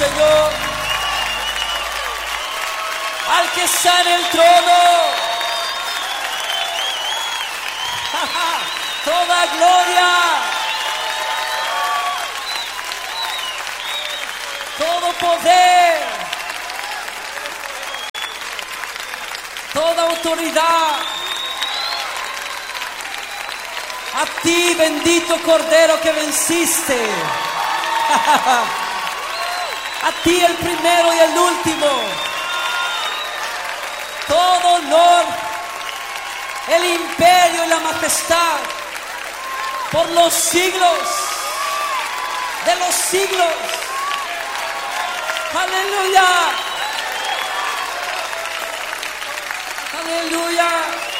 Señor, al que está en el trono. Toda gloria, todo poder, toda autoridad, a ti, bendito Cordero que venciste. A ti, el primero y el último. Todo honor, el imperio y la majestad por los siglos de los siglos. Aleluya. Aleluya.